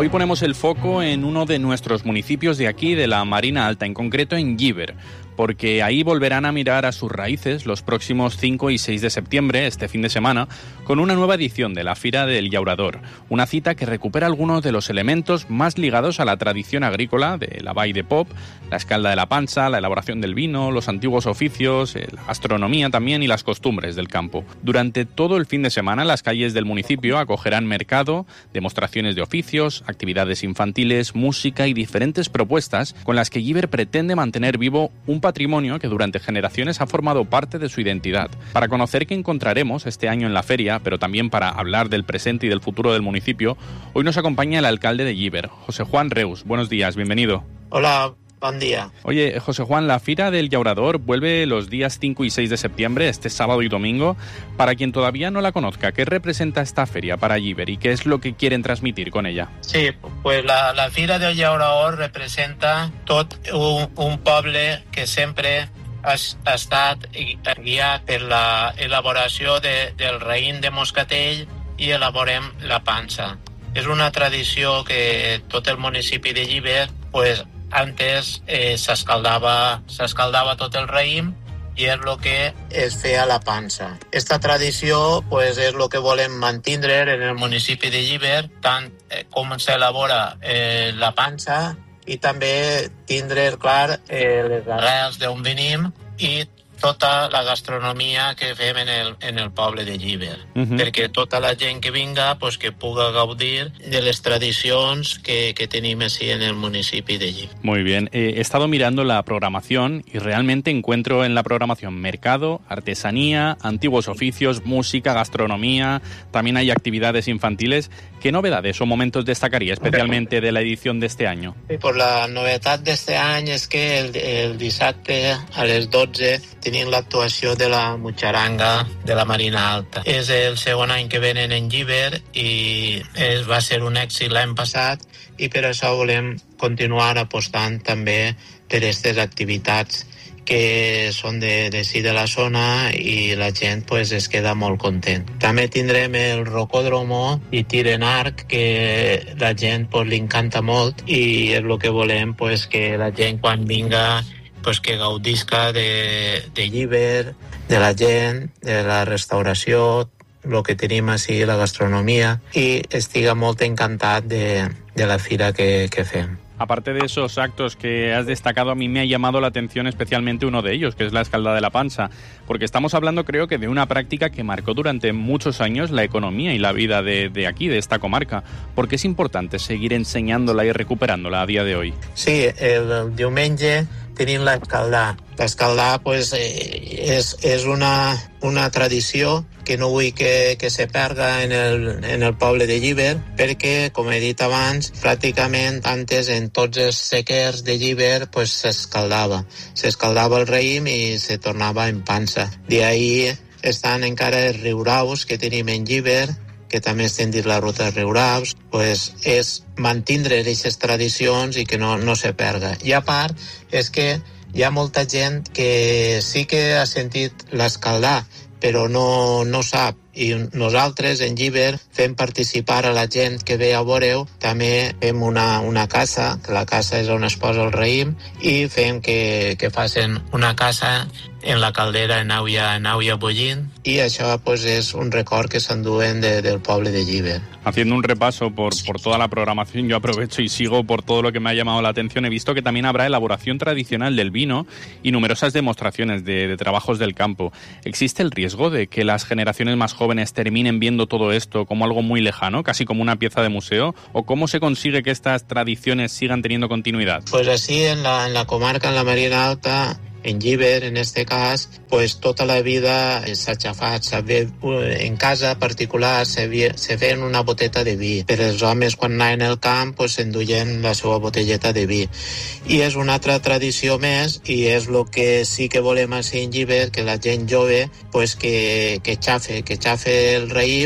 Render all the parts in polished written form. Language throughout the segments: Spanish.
Hoy ponemos el foco en uno de nuestros municipios de aquí, de la Marina Alta, en concreto en Llíber, porque ahí volverán a mirar a sus raíces los próximos 5 y 6 de septiembre, este fin de semana, con una nueva edición de la Fira del Llaurador, una cita que recupera algunos de los elementos más ligados a la tradición agrícola de la Vall de Pop, la escalda de la pansa, la elaboración del vino, los antiguos oficios, la gastronomía también y las costumbres del campo. Durante todo el fin de semana, las calles del municipio acogerán mercado, demostraciones de oficios, actividades infantiles, música y diferentes propuestas con las que Llíber pretende mantener vivo un patrimonio que durante generaciones ha formado parte de su identidad. Para conocer qué encontraremos este año en la feria, pero también para hablar del presente y del futuro del municipio, hoy nos acompaña el alcalde de Llíber, José Juan Reus. Buenos días, bienvenido. Hola, buen día. Oye, José Juan, la Fira del Llaurador vuelve los días 5 y 6 de septiembre, este sábado y domingo. Para quien todavía no la conozca, ¿qué representa esta feria para Llíber y qué es lo que quieren transmitir con ella? Sí, pues la Fira del Llaurador representa tot un poble que sempre ha estat guiat per la elaboració del raïm de moscatell i elaborem la pansa. És una tradició que tot el municipi de Llíber, pues, antes s'escaldava tot el raïm i és el que es feia la pansa. Esta tradició pues, és el que volem mantindre en el municipi de Llíber, tant com s'elabora la pansa i també tindre clar les arrels d'on venim i tota la gastronomia que fem en el poble de Llíber. Perquè tota la gent que vinga pues, que puga gaudir de les tradicions que tenim així en el municipi de Llíber. Muy bien. He estado mirando la programación y realmente encuentro en la programación mercado, artesanía, antiguos oficios, música, gastronomía, también hay actividades infantiles. ¿Qué novedades o momentos destacaría especialmente de la edición de este año? Pues la novetat d'este any és que el dissabte a les 12 tenim l'actuació de la Muixaranga de la Marina Alta. És el segon any que venen en Llíber i va ser un èxit l'any passat i per això volem continuar apostant també per aquestes activitats que són d'ací de la zona i la gent pues, es queda molt content. També tindrem el rocòdromo i tir en arc, que la gent pues, li encanta molt i és el que volem pues, que la gent quan vinga pues, que gaudisca de Llíber, de la gent, de la restauració, el que tenim així, la gastronomia, i estiga molt encantat de la fira que fem. Aparte de esos actos que has destacado, a mí me ha llamado la atención especialmente uno de ellos, que es la escalda de la pansa, porque estamos hablando creo que de una práctica que marcó durante muchos años la economía y la vida de aquí, de esta comarca. ¿Por qué es importante seguir enseñándola y recuperándola a día de hoy? Sí, el diumenge tenim l'escaldar. L'escaldar pues, és una tradició que no vull que se perda en el poble de Llíber, perquè, com he dit abans, pràcticament antes en tots els sequers de Llíber pues, s'escaldava. S'escaldava el raïm i se tornava en pansa. D'ahí estan encara els riuraus que tenim en Llíber, que també estem dins la ruta de Riuraus, pues és mantindre aquestes tradicions i que no se perda. I a part, és que hi ha molta gent que sí que ha sentit l'escaldar, però no sap. I nosaltres, en Llíber, fem participar a la gent que ve a veure-ho. També fem una casa, que la casa és on es posa el raïm, i fem que facin una casa en la caldera en aigua bullint, i això pues, és un record que s'enduen del poble de Llíber. Haciendo un repaso por toda la programación, yo aprovecho y sigo por todo lo que me ha llamado la atención. He visto que también habrá elaboración tradicional del vino y numerosas demostraciones de trabajos del campo. ¿Existe el riesgo de que las generaciones más jóvenes terminen viendo todo esto como algo muy lejano, casi como una pieza de museo? ¿O cómo se consigue que estas tradiciones sigan teniendo continuidad? Pues así en la comarca, en la Marina Alta, en Llíber, en este cas, pues tota la vida s'ha xafat. En casa particular se feien una boteta de vi. Per els homes, quan anaven al camp, pues, s'enduien la seva botelleta de vi. I és una altra tradició més, i és el que sí que volem així en Llíber, que la gent jove pues, que xafe el raïm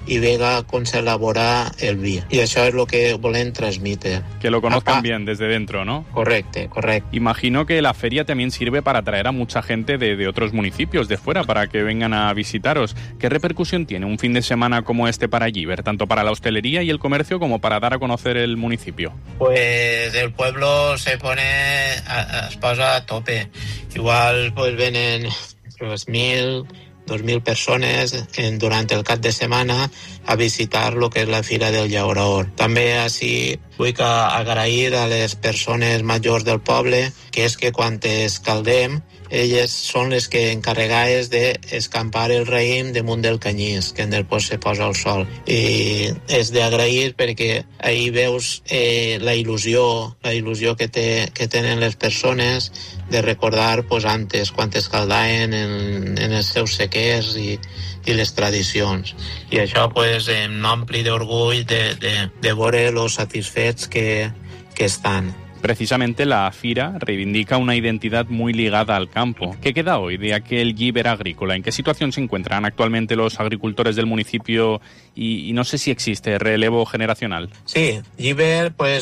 i vega com s'elabora el vi. I això és el que volem transmetre. Que lo conozcan bien desde dentro, ¿no? Correcte. Imagino que la feria también sirve para atraer a mucha gente de otros municipios de fuera para que vengan a visitaros. ¿Qué repercusión tiene un fin de semana como este para Llíber, tanto para la hostelería y el comercio como para dar a conocer el municipio? Pues el pueblo se posa a tope. Igual pues venen 1.000, 2.000 persones durant el cap de setmana a visitar lo que és la Fira del Llaurador. També així vull agrair a les persones majors del poble, que és que quan escaldem, elles són les que encarregades d'escampar el raïm damunt del canyís, que després se posa al sol. I és d'agrair perquè ahir veus la il·lusió que tenen les persones de recordar pues, antes, quan escaldaven en els seus sequers i les tradicions. I això pues, em ompli d'orgull de veure los satisfets que estan. Precisamente la Fira reivindica una identidad muy ligada al campo. ¿Qué queda hoy de aquel Llíber agrícola? ¿En qué situación se encuentran actualmente los agricultores del municipio? Y no sé si existe relevo generacional. Sí, Llíber pues,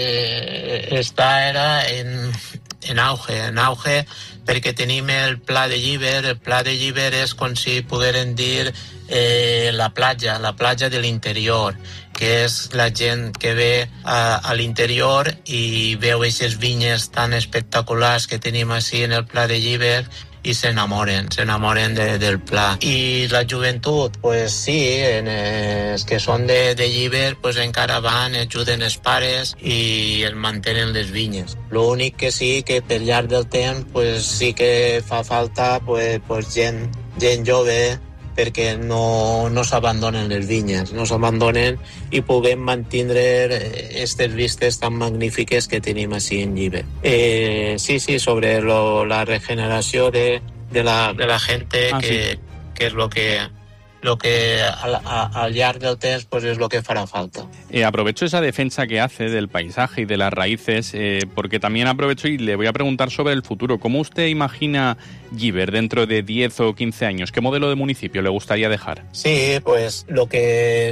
era en auge perquè tenim el Pla de Llíber. El Pla de Llíber és com si pogueren dir la platja de l'interior, que és la gent que ve a l'interior i veu aquestes vinyes tan espectaculars que tenim així en el Pla de Llíber i s'enamoren del pla. I la joventut, pues sí, els que són de Llíber pues encara van, ajuden els pares i es mantenen les vinyes. L'únic que sí que per llarg del temps pues sí que fa falta pues gent jove perquè no s'abandonen les vinyes, no s'abandonen i puguem mantenir aquestes vistes tan magnífiques que tenim així en Llíber. Sí, sobre la regeneració de la gente, que és lo que al llarg del temps pues es lo que fará falta. Aprovecho esa defensa que hace del paisaje y de las raíces, porque también aprovecho y le voy a preguntar sobre el futuro. ¿Cómo usted imagina Llíber dentro de 10 o 15 años? ¿Qué modelo de municipio le gustaría dejar? Sí, pues lo que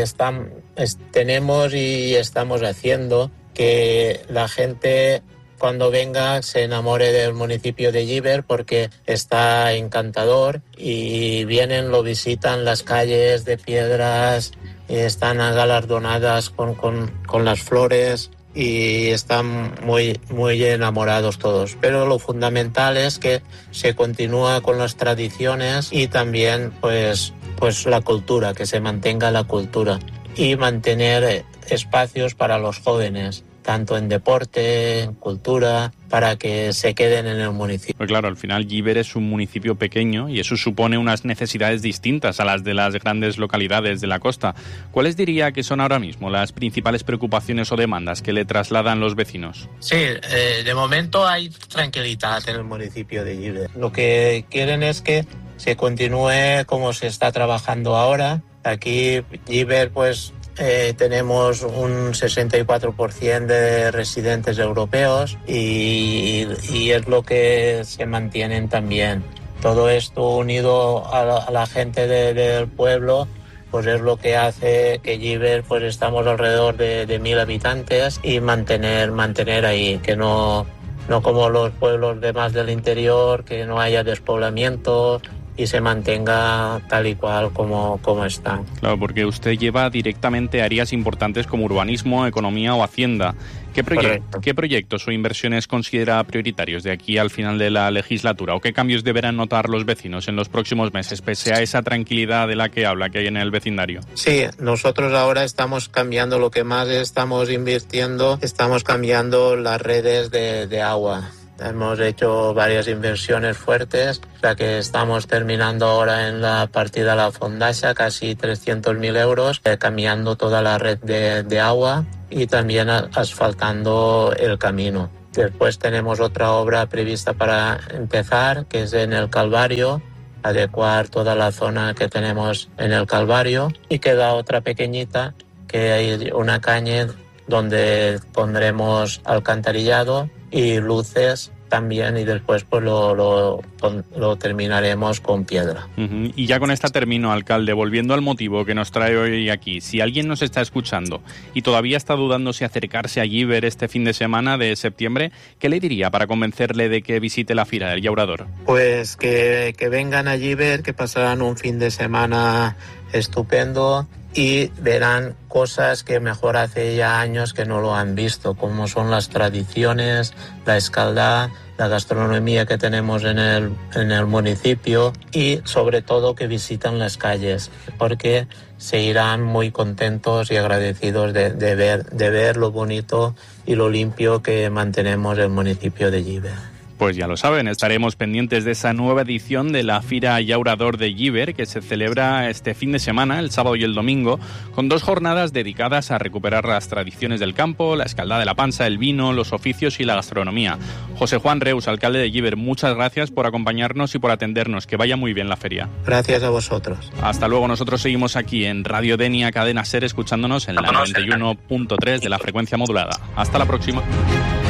tenemos y estamos haciendo, que la gente cuando venga se enamore del municipio de Llíber porque está encantador y vienen, lo visitan las calles de piedras, están galardonadas con las flores y están muy, muy enamorados todos. Pero lo fundamental es que se continúa con las tradiciones y también pues la cultura, que se mantenga la cultura y mantener espacios para los jóvenes, tanto en deporte, en cultura, para que se queden en el municipio. Pues claro, al final Llíber es un municipio pequeño y eso supone unas necesidades distintas a las de las grandes localidades de la costa. ¿Cuáles diría que son ahora mismo las principales preocupaciones o demandas que le trasladan los vecinos? Sí, de momento hay tranquilidad en el municipio de Llíber. Lo que quieren es que se continúe como se está trabajando ahora. Aquí Llíber pues tenemos un 64% de residentes europeos y es lo que se mantienen también. Todo esto unido a la gente del pueblo pues es lo que hace que Llíber pues estamos alrededor de 1.000 habitantes y mantener ahí, que no como los pueblos demás del interior, que no haya despoblamiento y se mantenga tal y cual como está. Claro, porque usted lleva directamente áreas importantes como urbanismo, economía o hacienda. ¿Qué proyectos o inversiones considera prioritarios de aquí al final de la legislatura? ¿O qué cambios deberán notar los vecinos en los próximos meses, pese a esa tranquilidad de la que habla que hay en el vecindario? Sí, nosotros ahora estamos cambiando, lo que más estamos invirtiendo, estamos cambiando las redes de agua. Hemos hecho varias inversiones fuertes, la que estamos terminando ahora en la partida La Fondassa, casi 300.000 euros, cambiando toda la red de agua y también asfaltando el camino. Después tenemos otra obra prevista para empezar, que es en el Calvario, adecuar toda la zona que tenemos en el Calvario, y queda otra pequeñita, que hay una caña donde pondremos alcantarillado y luces también, y después pues lo terminaremos con piedra. Y ya con esta termino, alcalde, volviendo al motivo que nos trae hoy aquí. Si alguien nos está escuchando y todavía está dudando si acercarse a Llíber este fin de semana de septiembre, ¿qué le diría para convencerle de que visite la Fira del Llaurador? Pues que vengan a Llíber, que pasarán un fin de semana estupendo y verán cosas que mejor hace ya años que no lo han visto, como son las tradiciones, la escaldá, la gastronomía que tenemos en el municipio, y sobre todo que visitan las calles, porque se irán muy contentos y agradecidos de ver lo bonito y lo limpio que mantenemos el municipio de Llíber. Pues ya lo saben, estaremos pendientes de esa nueva edición de la Fira Llaurador de Llíber, que se celebra este fin de semana, el sábado y el domingo, con 2 jornadas dedicadas a recuperar las tradiciones del campo, la escaldá de la pansa, el vino, los oficios y la gastronomía. José Juan Reus, alcalde de Llíber, muchas gracias por acompañarnos y por atendernos. Que vaya muy bien la feria. Gracias a vosotros. Hasta luego. Nosotros seguimos aquí en Radio Denia Cadena Ser, escuchándonos en la 91.3 de la frecuencia modulada. Hasta la próxima.